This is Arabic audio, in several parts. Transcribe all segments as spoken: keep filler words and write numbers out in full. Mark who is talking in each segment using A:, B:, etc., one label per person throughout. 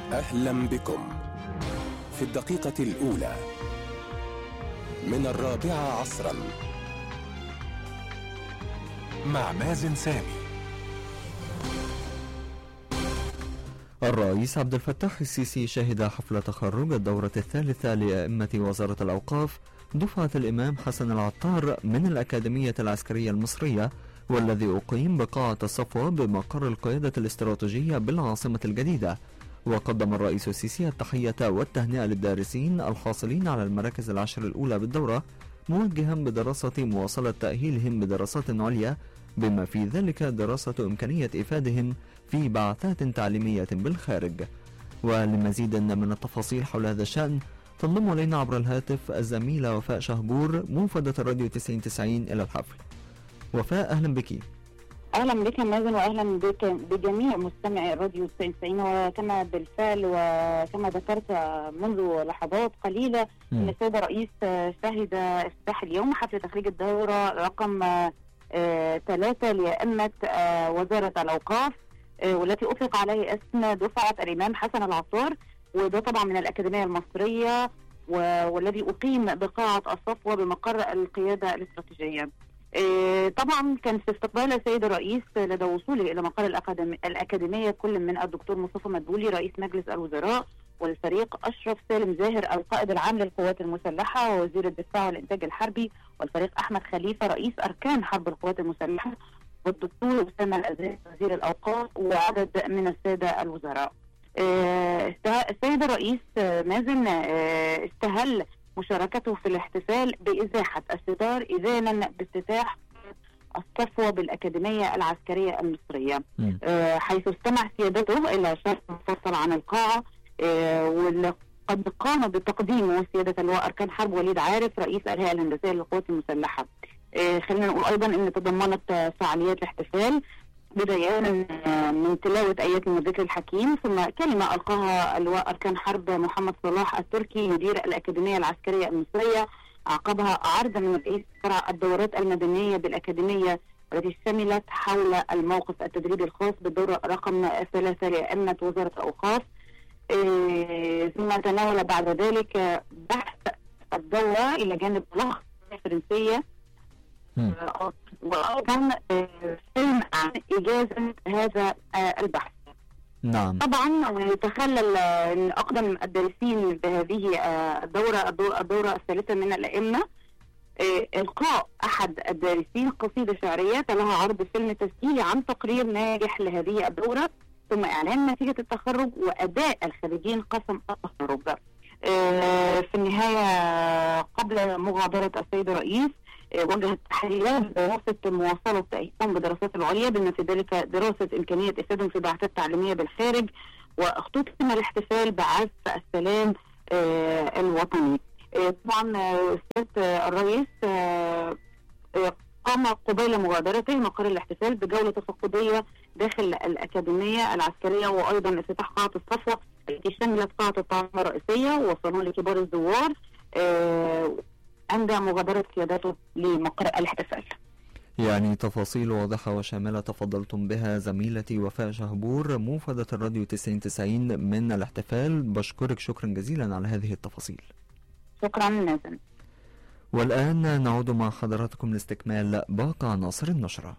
A: أهلا بكم في الدقيقة الأولى من الرابعة عصرا مع مازن سامي.
B: الرئيس عبد الفتاح السيسي شهد حفل تخرج الدورة الثالثة لأئمة وزارة الأوقاف دفعة الإمام حسن العطار من الأكاديمية العسكرية المصرية، والذي أقيم بقاعة الصفوة بمقر القيادة الاستراتيجية بالعاصمة الجديدة. وقدم الرئيس السيسي التحية والتهنئة للدارسين الحاصلين على المراكز العشر الأولى بالدورة، موجها بدراسة مواصلة تأهيلهم بدراسات عليا، بما في ذلك دراسة إمكانية إفادهم في بعثات تعليمية بالخارج. ولمزيد من التفاصيل حول هذا الشأن تنضم إلينا عبر الهاتف الزميلة وفاء شهبور موفدة الراديو تسعين تسعين إلى الحفل. وفاء، أهلا بك.
C: اهلا بك مازن، واهلا بك بجميع مستمعي الراديو تسعين تسعين. وكما بالفعل وكما ذكرت منذ لحظات قليله ان السيد الرئيس شهد افتتاح اليوم حفل تخريج الدوره رقم ثلاثة لأئمة آه وزاره الاوقاف، آه والتي اطلق عليه اسم دفعه الامام حسن العطار، وده طبعا من الاكاديميه المصريه، والذي اقيم بقاعه الصفوه بمقر القياده الاستراتيجيه. إيه طبعا كان في استقبال السيد الرئيس لدى وصوله الى مقر الأكاديمية, الأكاديمية كل من الدكتور مصطفى مدبولي رئيس مجلس الوزراء، والفريق أشرف سالم زاهر القائد العام للقوات المسلحة ووزير الدفاع والإنتاج الحربي، والفريق أحمد خليفة رئيس أركان حرب القوات المسلحة، والدكتور أسامة الأزهري وزير الأوقاف، وعدد من السادة الوزراء. إيه السيد الرئيس مازن إيه استهل مشاركته في الاحتفال بإزاحة الستار إذانا بافتتاح الصفوة بالأكاديمية العسكرية المصرية، آه حيث استمع سيادته إلى شرح مفصل عن القاعة، آه وقد قام بتقديمه سيادة اللواء أركان حرب وليد عارف رئيس الهيئة الهندسية للقوات المسلحة. آه خلينا نقول أيضا أن تضمنت فعاليات الاحتفال بداية من تلاوة آيات من الذكر الحكيم، ثم كلمة ألقاها اللواء أركان حرب محمد صلاح التركي مدير الأكاديمية العسكرية المصرية، عقبها عرض من رئيس فرع الدورات المدنية بالأكاديمية التي شملت حول الموقف التدريبي الخاص بالدورة رقم ثلاثة لأئمة وزارة الأوقاف. إيه ثم تناول بعد ذلك بحث الدورة إلى جانب لغة فرنسية، وأيضا فيلم عن إجازة هذا البحث.
B: نعم.
C: طبعا تخلل أقدم الدارسين بهذه الدورة الدورة الثالثة من الأئمة إلقاء أحد الدارسين قصيدة شعرية تلاها عرض فيلم تسجيلي عن تقرير ناجح لهذه الدورة، ثم إعلان نتيجة التخرج وأداء الخريجين قسم التخرج. في النهاية قبل مغادرة السيد الرئيس وجهت تحليلات بدراسة مواصلة تأهيلهم بدراسات العليا، بما في ذلك دراسة إمكانية إفادهم في بعثات تعليمية بالخارج، واختتم الاحتفال بعزف السلام آه الوطني. آه طبعا سيادة الرئيس آه قام قبيل مغادرته مقر الاحتفال بجولة تفقدية داخل الأكاديمية العسكرية، وأيضا افتتاح قاعة الصفوة التي شملت قاعة الطعام الرئيسية وصالون لكبار الزوار آه عند مغادرة قيادته لمقر الاحتفال.
B: يعني تفاصيل واضحة وشاملة تفضلتم بها زميلتي وفاء شهبور موفدة الراديو تسعين تسعين من الاحتفال. بشكرك شكرا جزيلا على هذه التفاصيل.
C: شكرا مازن.
B: والآن نعود مع حضراتكم لاستكمال باقي عناصر النشرة.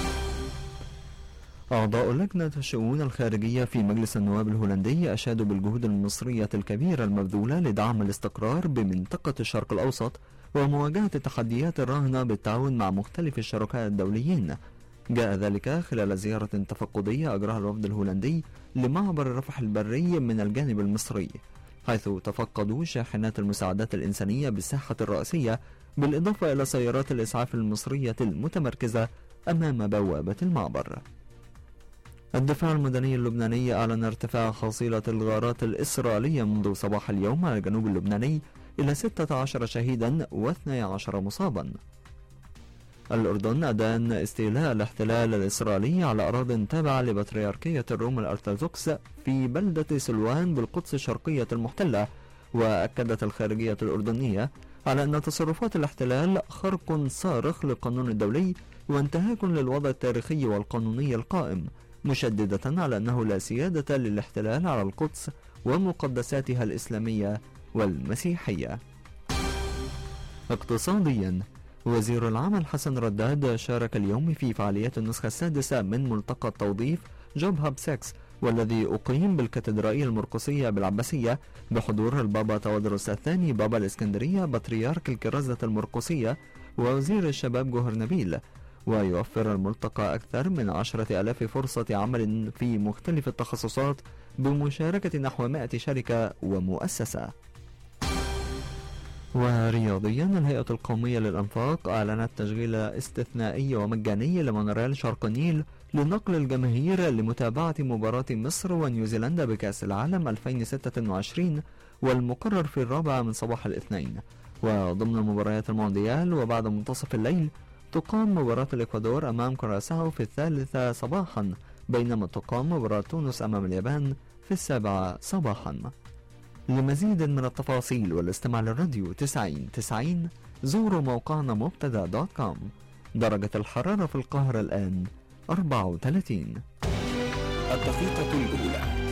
B: أعضاء لجنة الشؤون الخارجية في مجلس النواب الهولندي أشادوا بالجهود المصرية الكبيرة المبذولة لدعم الاستقرار بمنطقة الشرق الأوسط ومواجهة التحديات الراهنة بالتعاون مع مختلف الشركاء الدوليين. جاء ذلك خلال زيارة تفقدية أجراها الوفد الهولندي لمعبر الرفح البري من الجانب المصري، حيث تفقدوا شاحنات المساعدات الإنسانية بالساحة الرئيسية، بالإضافة إلى سيارات الإسعاف المصرية المتمركزة أمام بوابة المعبر. الدفاع المدني اللبناني أعلن ارتفاع حصيلة الغارات الإسرائيلية منذ صباح اليوم على الجنوب اللبناني إلى ستة عشر شهيدا واثني عشر مصابا. الأردن أدان استيلاء الاحتلال الإسرائيلي على أراضٍ تابعة لبطريركية الروم الأرثوذكس في بلدة سلوان بالقدس الشرقية المحتلة، وأكدت الخارجية الأردنية على أن تصرفات الاحتلال خرق صارخ للقانون الدولي وانتهاك للوضع التاريخي والقانوني القائم، مشددة على أنه لا سيادة للاحتلال على القدس ومقدساتها الإسلامية والمسيحية. اقتصاديا، وزير العمل حسن رداد شارك اليوم في فعاليات النسخة السادسة من ملتقى التوظيف جوب هاب ستة، والذي أقيم بالكاتدرائية المرقسية بالعباسية بحضور البابا تودروس الثاني بابا الإسكندرية بطريرك الكرازة المرقسية ووزير الشباب جوهر نبيل. ويوفر الملتقى أكثر من عشرة آلاف فرصة عمل في مختلف التخصصات بمشاركة نحو مائة شركة ومؤسسة. ورياضيا، الهيئة القومية للأنفاق أعلنت تشغيل استثنائي ومجاني لمونوريال شرق النيل لنقل الجماهير لمتابعة مباراة مصر ونيوزيلندا بكأس العالم ألفين وستة وعشرين، والمقرر في الرابع من صباح الاثنين. وضمن مباريات المونديال وبعد منتصف الليل تقام مباراة الإكوادور أمام كوراساو في الثالثة صباحا، بينما تقام مباراة تونس أمام اليابان في السابعة صباحا. لمزيد من التفاصيل والاستماع للراديو تسعين تسعين زوروا موقعنا مبتدا دوت كوم. درجة الحرارة في القاهرة الآن أربعة وثلاثين.
A: الدقيقة الأولى.